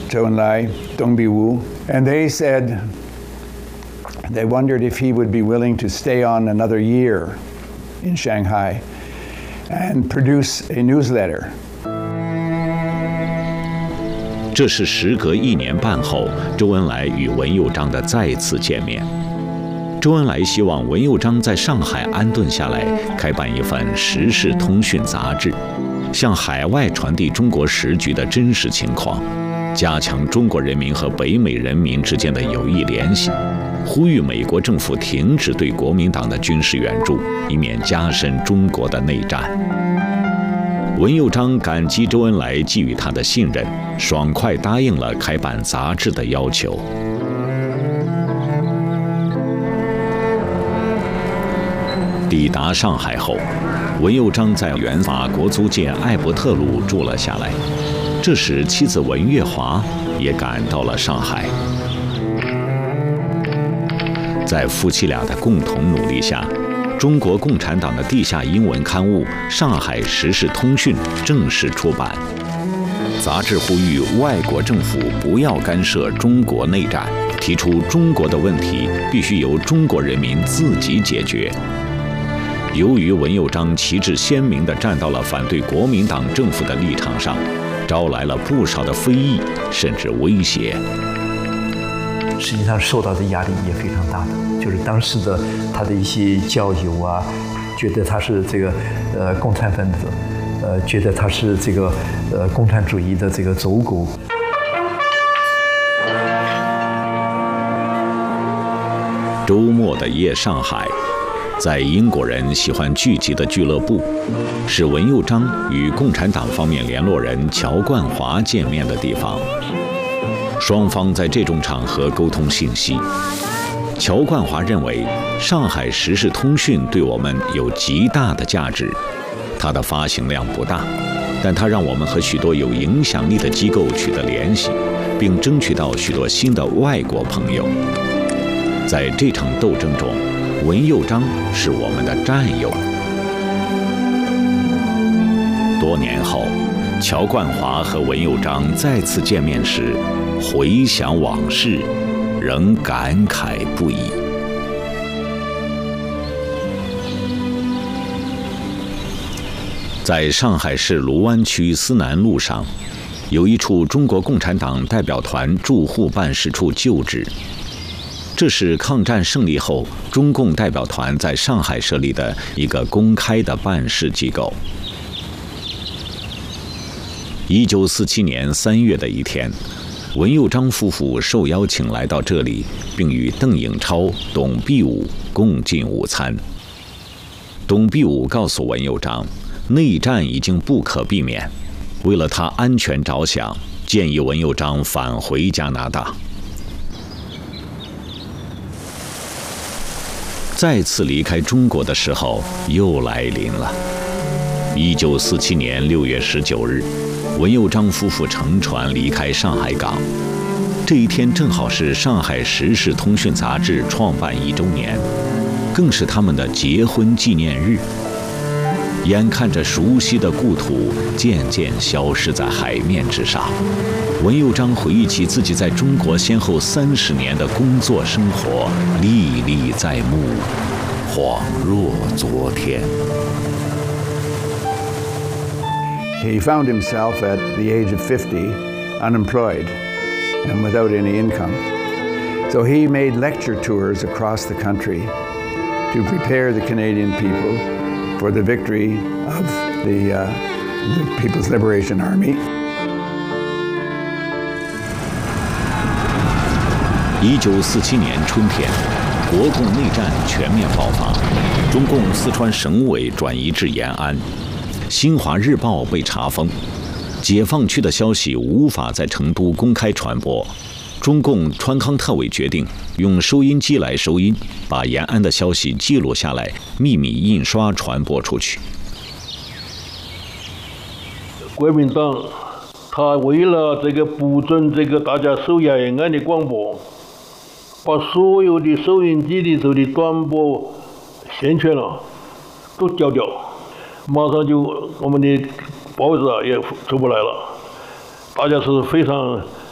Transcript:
Zhou Enlai, Dong Biwu, and they said they wondered if he would be willing to stay on another year in Shanghai and produce a newsletter. 这是时隔1年半后，周恩来与文佑章的再次见面。周恩来希望文佑章在上海安顿下来，开办一份时事通讯杂志，向海外传递中国时局的真实情况，加强中国人民和北美人民之间的友谊联系，呼吁美国政府停止对国民党的军事援助，以免加深中国的内战。文佑章感激周恩来给予他的信任，爽快答应了开办杂志的要求。抵达上海后，文佑章在原法国租界艾伯特路住了下来。这时，妻子文月华也赶到了上海。在夫妻俩的共同努力下，中国共产党的地下英文刊物《上海时事通讯》正式出版。杂志呼吁外国政府不要干涉中国内战，提出中国的问题必须由中国人民自己解决。由于文佑章旗帜鲜明地站到了反对国民党政府的立场上，招来了不少的非议，甚至威胁。 实际上受到的压力也非常大的，就是当时的他的一些教友啊，觉得他是这个共产分子，觉得他是这个共产主义的这个走狗。 周末的夜上海，在英国人喜欢聚集的俱乐部，是文佑章与共产党方面联络人乔冠华见面的地方。双方在这种场合沟通信息。乔冠华认为，上海时事通讯对我们有极大的价值。它的发行量不大，但它让我们和许多有影响力的机构取得联系，并争取到许多新的外国朋友。在这场斗争中，文佑章是我们的战友。多年后，乔冠华和文佑章再次见面时，回想往事，仍感慨不已。在上海市卢湾区思南路上，有一处中国共产党代表团驻沪办事处旧址。这是抗战胜利后中共代表团在上海设立的一个公开的办事机构。1947年3月的一天，文佑章夫妇受邀请来到这里，并与邓颖超、董必武共进午餐。董必武告诉文佑章，内战已经不可避免，为了他安全着想，建议文佑章返回加拿大。再次离开中国的时候又来临了。1947年6月19日，文佑章夫妇乘船离开上海港。这一天正好是上海时事通讯杂志创办1周年，更是他们的结婚纪念日。眼看着熟悉的故土渐渐消失在海面之上，文佑章回忆起自己在中国先后30年的工作生活，历历在目，恍若昨天。 He found himself at the age of 50 unemployed and without any income. So he made lecture tours across the country to prepare the Canadian people for the victory of the People's Liberation Army. 1947年春天，国共内战全面爆发，中共四川省委转移至延安，新华日报被查封，解放区的消息无法在成都公开传播。中共川康特委决定用收音机来收音，把延安的消息记录下来，秘密印刷传播出去。 国民党他为了这个不准这个大家收延安的广播，把所有的收音机里头的短波线权都交掉，马上就我们的报纸也出不来了，大家是非常